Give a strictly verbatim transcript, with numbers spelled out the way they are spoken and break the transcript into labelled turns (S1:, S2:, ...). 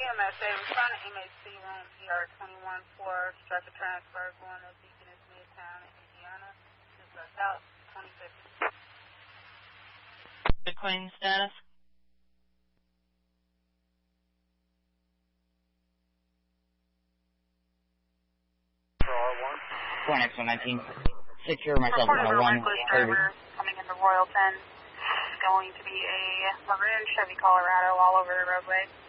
S1: M S A, respond to M H C room E R twenty-one for structure transfer going to Beacon Midtown in Indiana. This is South twenty-fifth.
S2: The claim status? four next one nineteen. Secure myself on a one thirty.
S1: Coming into Royalton. It's going to be a maroon Chevy Colorado all over the roadway.